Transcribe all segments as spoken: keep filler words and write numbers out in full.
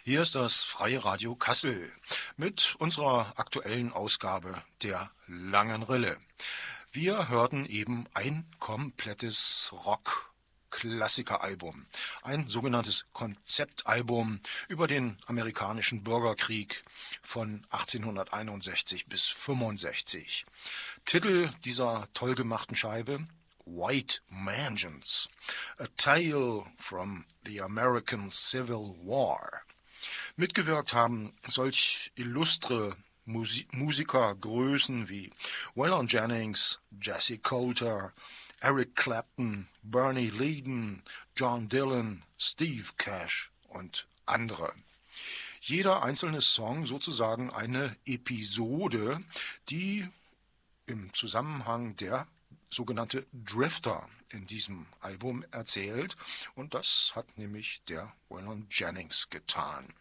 Hier ist das Freie Radio Kassel mit unserer aktuellen Ausgabe der Langen Rille. Wir hörten eben ein komplettes Rock-Klassiker-Album, ein sogenanntes Konzeptalbum über den amerikanischen Bürgerkrieg von achtzehnhunderteinundsechzig bis fünfundsechzig. Titel dieser toll gemachten Scheibe: White Mansions, A Tale from the American Civil War. Mitgewirkt haben solch illustre Musi- Musikergrößen wie Waylon Jennings, Jesse Coulter, Eric Clapton, Bernie Leadon, John Dillon, Steve Cash und andere. Jeder einzelne Song sozusagen eine Episode, die im Zusammenhang der sogenannte Drifter in diesem Album erzählt, und das hat nämlich der Waylon Jennings getan.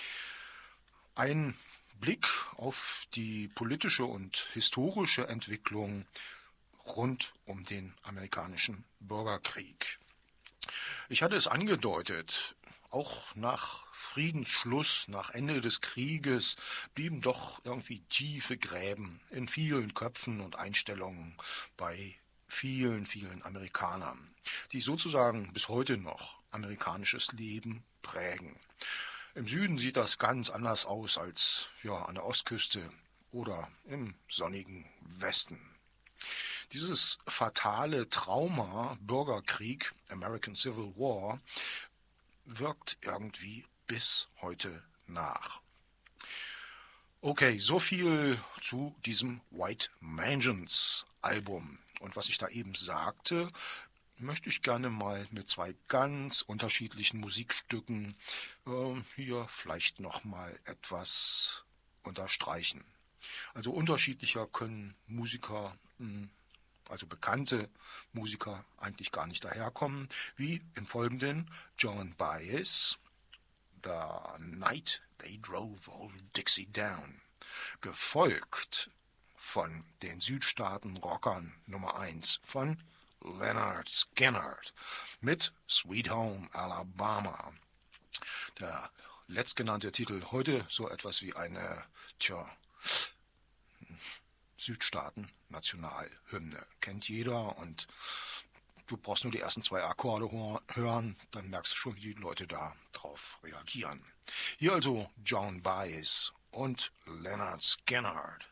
Ein Blick auf die politische und historische Entwicklung rund um den amerikanischen Bürgerkrieg. Ich hatte es angedeutet, auch nach Friedensschluss, nach Ende des Krieges, blieben doch irgendwie tiefe Gräben in vielen Köpfen und Einstellungen bei vielen, vielen Amerikanern, die sozusagen bis heute noch amerikanisches Leben prägen. Im Süden sieht das ganz anders aus als ja, an der Ostküste oder im sonnigen Westen. Dieses fatale Trauma Bürgerkrieg, American Civil War, wirkt irgendwie bis heute nach. Okay, so viel zu diesem White Mansions Album. Und was ich da eben sagte, möchte ich gerne mal mit zwei ganz unterschiedlichen Musikstücken äh, hier vielleicht nochmal etwas unterstreichen. Also unterschiedlicher können Musiker, mh, also bekannte Musiker, eigentlich gar nicht daherkommen, wie im Folgenden John Baez, The Night They Drove Old Dixie Down, gefolgt von den Südstaaten-Rockern Nummer eins von Lynyrd Skynyrd mit Sweet Home Alabama. Der letztgenannte Titel heute so etwas wie eine, tja, Südstaaten-Nationalhymne. Kennt jeder, und du brauchst nur die ersten zwei Akkorde hören, dann merkst du schon, wie die Leute da drauf reagieren. Hier also John Baez und Lynyrd Skynyrd.